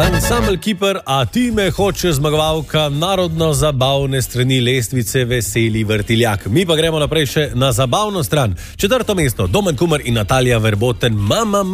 Ansambl Kiper, a ti me hoče zmagovalka narodno zabavne strani lestvice Veseli vrtiljak. Mi pa gremo naprej še na zabavno stran. 4. mesto, Domen Kumer in Natalija Verboten, Mama.